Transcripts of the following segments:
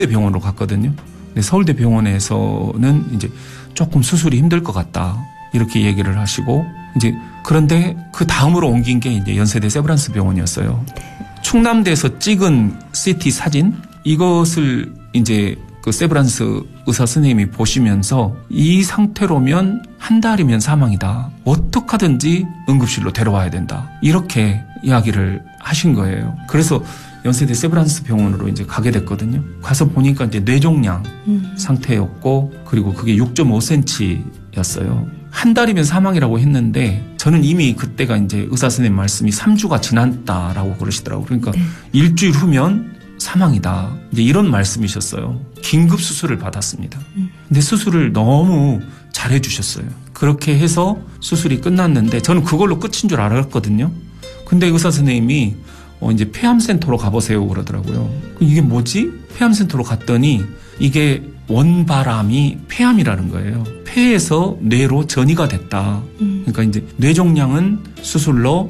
병원으로 갔거든요. 근데 서울대 병원에서는 이제 조금 수술이 힘들 것 같다. 이렇게 얘기를 하시고, 이제 그런데 그 다음으로 옮긴 게 이제 연세대 세브란스 병원이었어요. 충남대에서 찍은 CT 사진, 이것을 이제 그 세브란스 의사 선생님이 보시면서 이 상태로면 한 달이면 사망이다. 어떻게 하든지 응급실로 데려와야 된다. 이렇게 이야기를 하신 거예요. 그래서 연세대 세브란스 병원으로 이제 가게 됐거든요. 가서 보니까 이제 뇌종양 상태였고, 그리고 그게 6.5cm였어요. 한 달이면 사망이라고 했는데, 저는 이미 그때가 이제 의사 선생님 말씀이 3주가 지났다라고 그러시더라고요. 그러니까 일주일 후면 사망이다. 이제 이런 말씀이셨어요. 긴급 수술을 받았습니다. 근데 수술을 너무 잘해 주셨어요. 그렇게 해서 수술이 끝났는데, 저는 그걸로 끝인 줄 알았거든요. 근데 의사 선생님이 이제 폐암센터로 가보세요 그러더라고요. 이게 뭐지? 폐암센터로 갔더니 이게 원바람이 폐암이라는 거예요. 폐에서 뇌로 전이가 됐다. 그러니까 이제 뇌종양은 수술로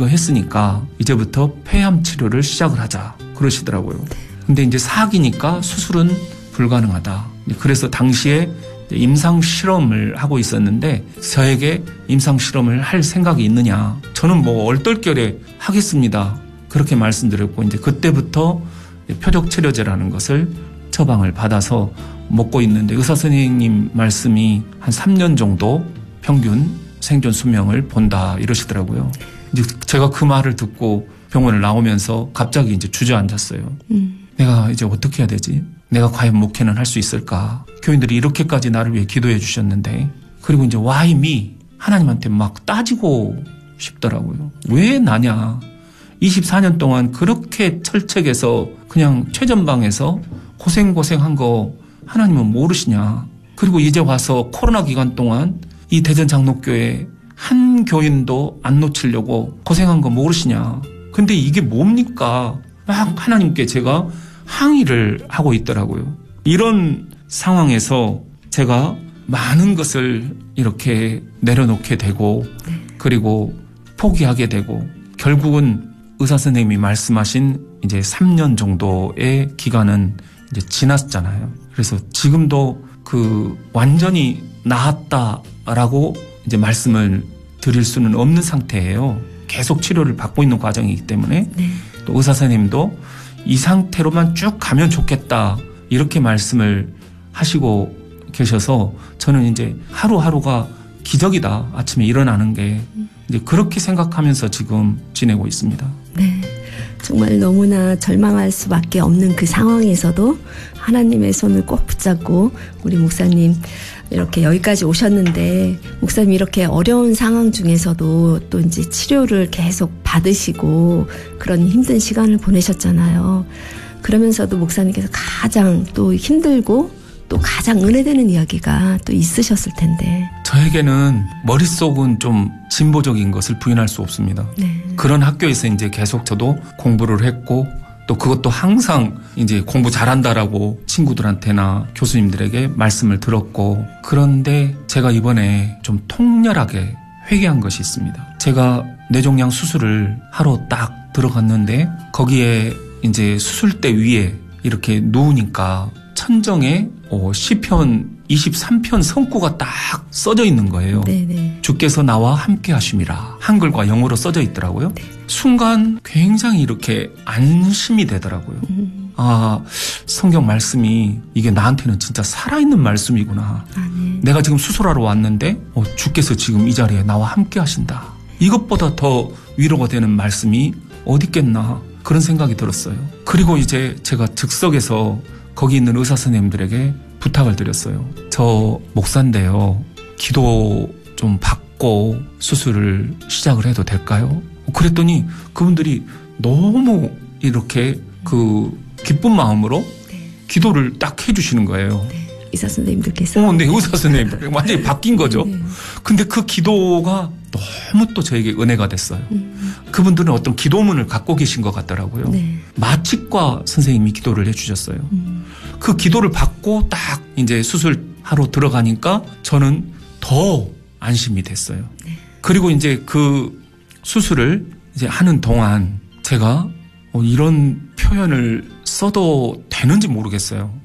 제거했으니까 이제부터 폐암 치료를 시작을 하자 그러시더라고요. 근데 이제 사기니까 수술은 불가능하다. 그래서 당시에 임상 실험을 하고 있었는데, 저에게 임상 실험을 할 생각이 있느냐? 저는 뭐 얼떨결에 하겠습니다. 그렇게 말씀드렸고, 이제 그때부터 표적치료제라는 것을 처방을 받아서 먹고 있는데, 의사 선생님 말씀이 한 3년 정도 평균 생존 수명을 본다 이러시더라고요. 이제 제가 그 말을 듣고 병원을 나오면서 갑자기 이제 주저앉았어요. 내가 이제 어떻게 해야 되지? 내가 과연 목회는 할 수 있을까? 교인들이 이렇게까지 나를 위해 기도해 주셨는데, 그리고 이제 why me? 하나님한테 막 따지고 싶더라고요. 왜 나냐? 24년 동안 그렇게 철책에서 그냥 최전방에서 고생한 거 하나님은 모르시냐? 그리고 이제 와서 코로나 기간 동안 이 대전장로교회 한 교인도 안 놓치려고 고생한 거 모르시냐? 근데 이게 뭡니까? 막 하나님께 제가 항의를 하고 있더라고요. 이런 상황에서 제가 많은 것을 이렇게 내려놓게 되고, 그리고 포기하게 되고, 결국은 의사 선생님이 말씀하신 이제 3년 정도의 기간은 이제 지났잖아요. 그래서 지금도 그 완전히 나았다라고 이제 말씀을 드릴 수는 없는 상태예요. 계속 치료를 받고 있는 과정이기 때문에. 또 의사 선생님도 이 상태로만 쭉 가면 좋겠다 이렇게 말씀을 하시고 계셔서, 저는 이제 하루하루가 기적이다, 아침에 일어나는 게. 이제 그렇게 생각하면서 지금 지내고 있습니다. 네, 정말 너무나 절망할 수밖에 없는 그 상황에서도 하나님의 손을 꼭 붙잡고 우리 목사님 이렇게 여기까지 오셨는데, 목사님 이렇게 어려운 상황 중에서도 또 이제 치료를 계속 받으시고 그런 힘든 시간을 보내셨잖아요. 그러면서도 목사님께서 가장 또 힘들고 또 가장 은혜되는 이야기가 또 있으셨을 텐데. 저에게는 머릿속은 좀 진보적인 것을 부인할 수 없습니다. 네. 그런 학교에서 이제 계속 저도 공부를 했고, 또 그것도 항상 이제 공부 잘한다라고 친구들한테나 교수님들에게 말씀을 들었고, 그런데 제가 이번에 좀 통렬하게 회개한 것이 있습니다. 제가 뇌종양 수술을 하러 딱 들어갔는데, 거기에 이제 수술대 위에 이렇게 누우니까 천정에 시편 23편 성구가 딱 써져 있는 거예요. 네네. 주께서 나와 함께 하심이라 한글과 영어로 써져 있더라고요. 네. 순간 굉장히 이렇게 안심이 되더라고요. 아, 성경 말씀이 이게 나한테는 진짜 살아있는 말씀이구나. 네. 내가 지금 수술하러 왔는데 주께서 지금 이 자리에 나와 함께 하신다. 이것보다 더 위로가 되는 말씀이 어디 있겠나, 그런 생각이 들었어요. 그리고 이제 제가 즉석에서 거기 있는 의사 선생님들에게 부탁을 드렸어요. 저 목사인데요, 기도 좀 받고 수술을 시작을 해도 될까요? 그랬더니 그분들이 너무 이렇게 그 기쁜 마음으로 기도를 딱 해주시는 거예요. 네. 의사 선생님들께서. 네, 의사 선생님 완전히 바뀐 거죠. 네. 근데 그 기도가 너무 또 저에게 은혜가 됐어요. 그분들은 어떤 기도문을 갖고 계신 것 같더라고요. 네. 마취과 선생님이 기도를 해주셨어요. 그 기도를 받고 딱 이제 수술하러 들어가니까 저는 더 안심이 됐어요. 네. 그리고 이제 그 수술을 이제 하는 동안 제가 이런 표현을 써도 되는지 모르겠어요.